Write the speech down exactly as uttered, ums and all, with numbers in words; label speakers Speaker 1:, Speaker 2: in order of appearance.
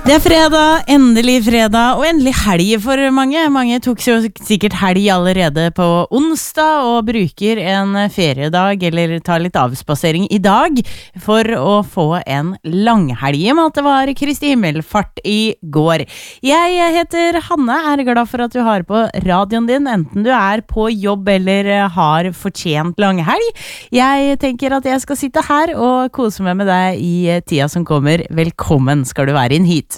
Speaker 1: Det er fredag, endelig fredag, og endelig helg for mange. Mange tok jo sikkert helg allerede på onsdag og bruker en feriedag eller tar litt avspasering i dag for å få en langhelg med at det var Kristi himmelfart i går. Jeg heter Hanne, er glad for at du har på radioen din, enten du er på jobb eller har fortjent langhelg. Jeg tenker at jeg skal sitte her og kose meg med deg i tida som kommer. Velkommen skal du være inn hit.